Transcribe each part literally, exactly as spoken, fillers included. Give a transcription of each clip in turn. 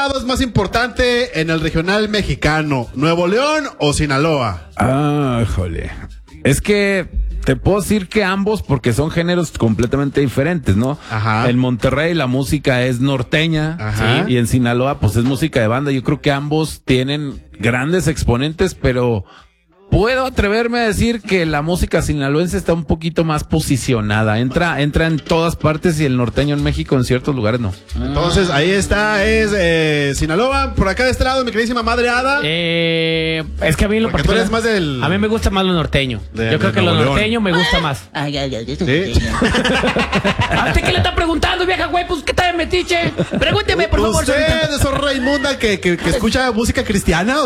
estado es más importante en el regional mexicano? ¿Nuevo León o Sinaloa? Ah, jole. Es que te puedo decir que ambos, porque son géneros completamente diferentes, ¿no? Ajá. En Monterrey la música es norteña. Ajá. Y en Sinaloa pues es música de banda. Yo creo que ambos tienen grandes exponentes, pero puedo atreverme a decir que la música sinaloense está un poquito más posicionada. Entra, entra en todas partes y el norteño en México en ciertos lugares no. Entonces, ahí está, es eh, Sinaloa. Por acá de este lado, mi queridísima madre Ada. Eh, es que a mí lo Porque tú eres más del... A mí me gusta más lo norteño. De- Yo creo de que lo Nuevo León. norteño me gusta más. Ay, ay, ay, eso Sí. sí. ¿A usted qué le está preguntando, vieja güey? Pues, ¿qué tal de metiche? Pregúnteme, por favor. ¿Usted señorita. es eso Raimunda que, que, que escucha música cristiana? O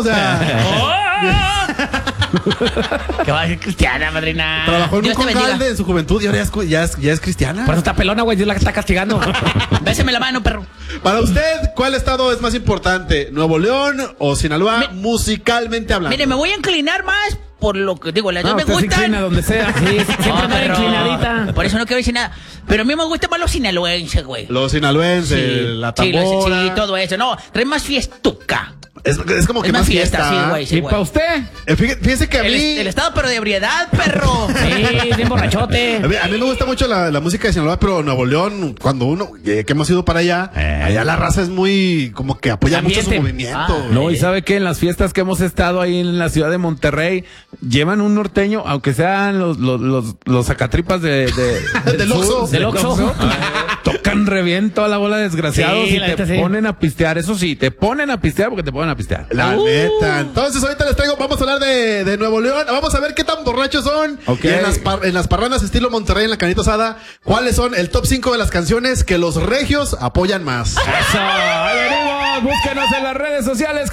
sea, ¿Qué va a decir cristiana, madrina? trabajó en un Dios te concalde bendiga. en su juventud y ahora ya es, cu- ya es, ya es cristiana. Por eso está pelona, güey. Dios la que está castigando. Béseme la mano, perro. Para usted, ¿cuál estado es más importante? ¿Nuevo León o Sinaloa, Mi- musicalmente hablando? Mire, me voy a inclinar más por lo que digo, las No, dos me usted se gustan. inclina donde sea. Sí, siempre No, anda perro. inclinadita. Por eso no quiero decir nada. Pero a mí me gusta más los sinaloenses, güey. Los sinaloenses, la sí, los- tambora. sí, todo eso. No, trae más fiestuca. Es, es como que Es más más fiesta. fiesta, sí, güey, sí, ¿Y güey. para usted? Eh, fíjese, fíjese que a El, mí... el estado, pero de ebriedad, perro. Sí, bien borrachote. A mí, a mí me gusta mucho la, la música de Sinaloa, pero Nuevo León, cuando uno, eh, que hemos ido para allá, allá la raza es muy, como que apoya mucho su Ambiente. movimiento. Ah, No, y sabe que en las fiestas que hemos estado ahí en la ciudad de Monterrey, llevan un norteño, aunque sean los, los, los, los sacatripas de, de, Del Oxxo. Del Oxxo. tocan re bien toda la bola de desgraciados Sí, y la te neta, sí. ponen a pistear. Eso sí, te ponen a pistear porque te ponen a pistear. La Uh. neta. Entonces ahorita les traigo, vamos a hablar de, de Nuevo León. Vamos a ver qué tan borrachos son. Ok. Y en las, par- en las parrandas estilo Monterrey, en la Canita Asada, ¿cuáles son el top cinco de las canciones que los regios apoyan más? Eso, ahí venimos, búsquenos en las redes sociales.